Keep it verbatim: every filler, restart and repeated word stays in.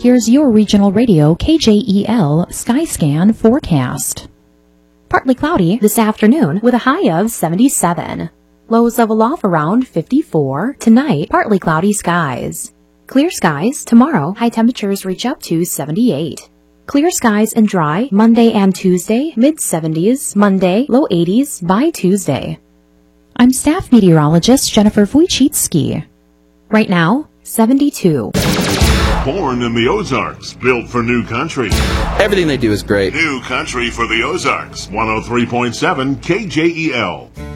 Here's your regional radio K J E L Skyscan forecast. Partly cloudy this afternoon with a high of seventy-seven. Lows of aloft around fifty-four. Tonight, partly cloudy skies. Clear skies tomorrow. High temperatures reach up to seventy-eight. Clear skies and dry Monday and Tuesday, mid seventies. Monday, low eighties by Tuesday. I'm staff meteorologist Jennifer Wojcicki. Right now, seventy-two. Born in the Ozarks, built for new country. Everything they do is great. New country for the Ozarks. one oh three point seven K J E L.